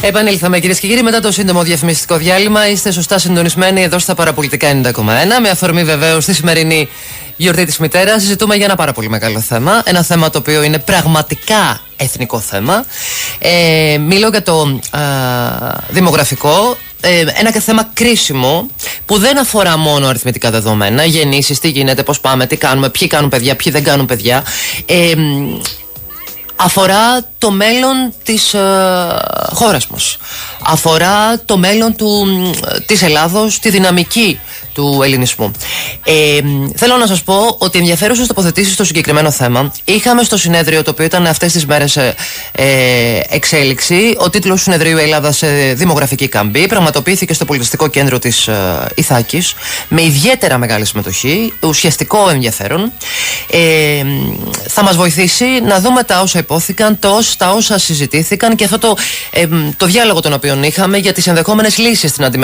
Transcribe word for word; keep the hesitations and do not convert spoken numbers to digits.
Επανήλθαμε, κυρίες και κύριοι, μετά το σύντομο διαφημιστικό διάλειμμα. Είστε σωστά συντονισμένοι εδώ στα Παραπολιτικά ενενήντα κόμμα ένα. Με αφορμή βεβαίως τη σημερινή γιορτή της μητέρας, συζητούμε για ένα πάρα πολύ μεγάλο θέμα. Ένα θέμα το οποίο είναι πραγματικά εθνικό θέμα. Ε, μιλώ για το α, δημογραφικό. Ε, ένα θέμα κρίσιμο που δεν αφορά μόνο αριθμητικά δεδομένα, γεννήσεις, τι γίνεται, πώς πάμε, τι κάνουμε, ποιοι κάνουν παιδιά, ποιοι δεν κάνουν παιδιά. Ε, αφορά το μέλλον της ε, χώρας μας. Αφορά το μέλλον του, της Ελλάδος, τη δυναμική του ελληνισμού. Ε, θέλω να σας πω ότι ενδιαφέρουσες τοποθετήσεις στο συγκεκριμένο θέμα είχαμε στο συνέδριο, το οποίο ήταν αυτές τις μέρες ε, ε, εξέλιξη. Ο τίτλος του συνεδρίου «Ελλάδα σε δημογραφική καμπή» πραγματοποιήθηκε στο πολιτιστικό κέντρο της ε, Ιθάκης με ιδιαίτερα μεγάλη συμμετοχή, ουσιαστικό ενδιαφέρον. Ε, θα μας βοηθήσει να δούμε τα όσα υπόθηκαν, τα όσα συζητήθηκαν και αυτό το, ε, το διάλογο τον οποίο είχαμε για τις ενδεχόμενες λύσεις στην αντιμετώπιση